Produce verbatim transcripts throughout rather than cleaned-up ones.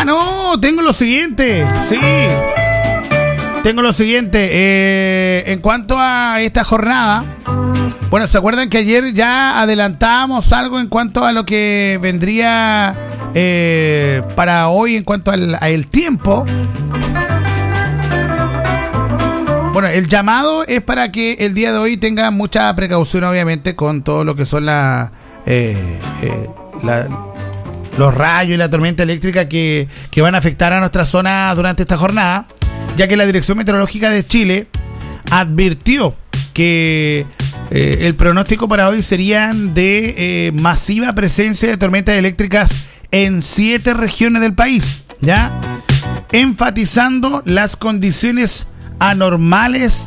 Ah, no, tengo lo siguiente. Sí. Tengo lo siguiente. Eh, en cuanto a esta jornada, bueno, ¿se acuerdan que ayer ya adelantábamos algo en cuanto a lo que vendría eh, para hoy en cuanto al, al tiempo? Bueno, el llamado es para que el día de hoy tengan mucha precaución, obviamente, con todo lo que son la, eh, eh, la, los rayos y la tormenta eléctrica que, que van a afectar a nuestra zona durante esta jornada, ya que la Dirección Meteorológica de Chile advirtió que eh, el pronóstico para hoy serían de eh, masiva presencia de tormentas eléctricas en siete regiones del país, ¿ya? Enfatizando las condiciones anormales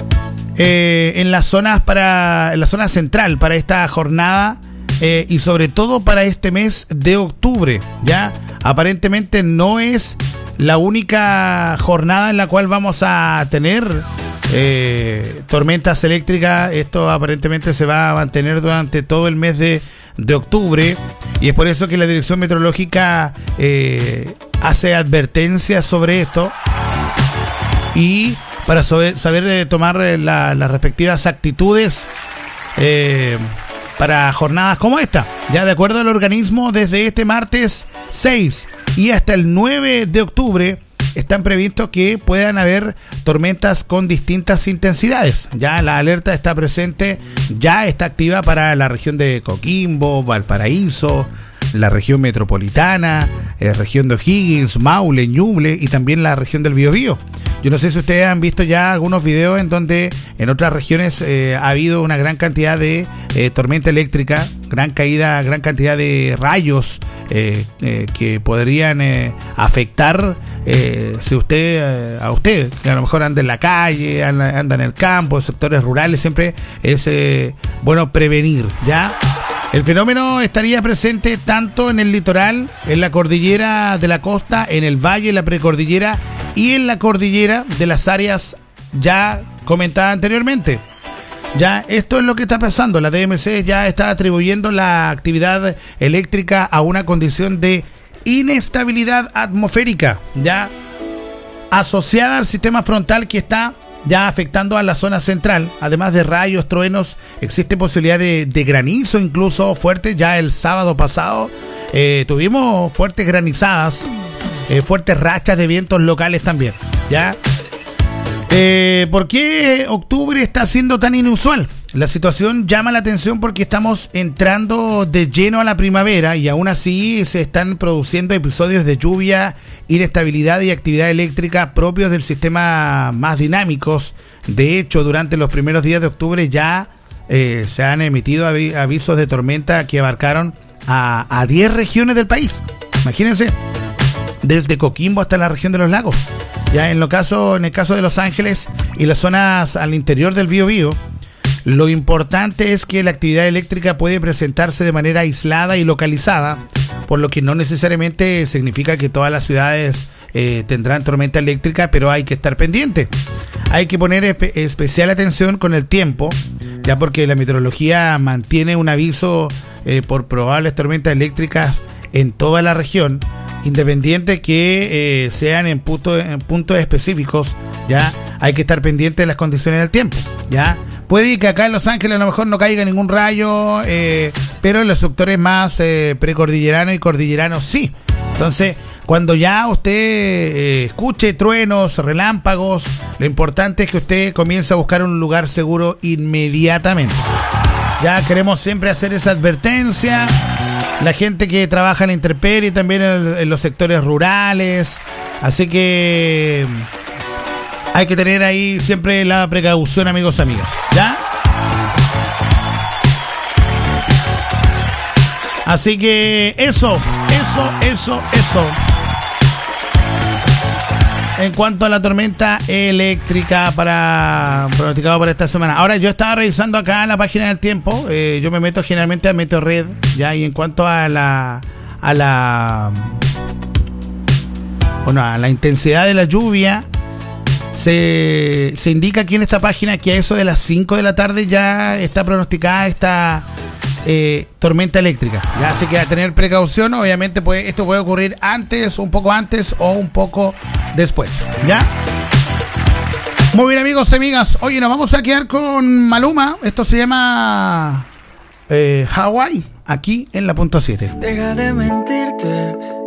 eh, en las zonas para en la zona central para esta jornada eh, y sobre todo para este mes de octubre. Ya aparentemente no es la única jornada en la cual vamos a tener eh, tormentas eléctricas. Esto aparentemente se va a mantener durante todo el mes de, de octubre, y es por eso que la Dirección Meteorológica eh, hace advertencias sobre esto. Y para saber, saber de tomar la, las respectivas actitudes eh, para jornadas como esta. Ya de acuerdo al organismo, desde este martes seis y hasta el nueve de octubre están previstos que puedan haber tormentas con distintas intensidades. Ya la alerta está presente, ya está activa para la región de Coquimbo, Valparaíso, la región metropolitana, eh, región de O'Higgins, Maule, Ñuble y también la región del Biobío. Yo no sé si ustedes han visto ya algunos videos en donde en otras regiones eh, ha habido una gran cantidad de eh, tormenta eléctrica, gran caída, gran cantidad de rayos eh, eh, que podrían eh, afectar eh, si usted eh, a usted, que a lo mejor anda en la calle, anda, anda en el campo, en sectores rurales. Siempre es eh, bueno prevenir, ¿ya? El fenómeno estaría presente tanto en el litoral, en la cordillera de la costa, en el valle, en la precordillera y en la cordillera de las áreas ya comentadas anteriormente. Ya esto es lo que está pasando. La D M C ya está atribuyendo la actividad eléctrica a una condición de inestabilidad atmosférica, ya asociada al sistema frontal que está ya afectando a la zona central. Además de rayos, truenos, existe posibilidad de, de granizo incluso fuerte. Ya el sábado pasado eh, tuvimos fuertes granizadas, eh, fuertes rachas de vientos locales también, ¿ya? Eh, ¿Por qué octubre está siendo tan inusual? La situación llama la atención porque estamos entrando de lleno a la primavera y aún así se están produciendo episodios de lluvia, inestabilidad y actividad eléctrica propios del sistema más dinámicos. De hecho, durante los primeros días de octubre ya eh, se han emitido avi- avisos de tormenta que abarcaron a, a diez regiones del país. Imagínense, desde Coquimbo hasta la región de los lagos. Ya en, lo caso, en el caso de Los Ángeles y las zonas al interior del Biobío, lo importante es que la actividad eléctrica puede presentarse de manera aislada y localizada, por lo que no necesariamente significa que todas las ciudades eh, tendrán tormenta eléctrica, pero hay que estar pendiente. Hay que poner espe- especial atención con el tiempo, ya porque la meteorología mantiene un aviso eh, por probables tormentas eléctricas en toda la región, independiente que eh, sean en, punto, en puntos específicos. Ya hay que estar pendiente de las condiciones del tiempo, ya. Puede que acá en Los Ángeles a lo mejor no caiga ningún rayo, eh, pero en los sectores más eh, precordilleranos y cordilleranos sí. Entonces, cuando ya usted eh, escuche truenos, relámpagos, lo importante es que usted comience a buscar un lugar seguro inmediatamente. Ya queremos siempre hacer esa advertencia. La gente que trabaja en la intemperie, también en, en los sectores rurales. Así que hay que tener ahí siempre la precaución, amigos, amigas. ¿Ya? Así que eso, eso, eso, eso. En cuanto a la tormenta eléctrica para pronosticado para esta semana. Ahora, yo estaba revisando acá en la página del tiempo. Eh, yo me meto generalmente a Meteorred, ya, y en cuanto a la a la bueno, a la intensidad de la lluvia, se, se indica aquí en esta página que a eso de las cinco de la tarde ya está pronosticada esta eh, tormenta eléctrica, ¿ya? Así que a tener precaución, obviamente puede, esto puede ocurrir antes, un poco antes o un poco después, ¿ya? Muy bien, amigos y amigas, oye, nos vamos a quedar con Maluma, esto se llama eh, Hawaii, aquí en la punto siete. Deja de mentirte,